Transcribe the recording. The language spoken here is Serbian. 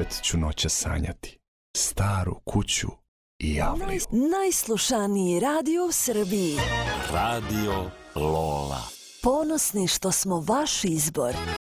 opet ću noća sanjati staru kuću i Avliju. Najslušaniji radio u Srbiji. Radio Lola. Ponosni što smo vaš izbor.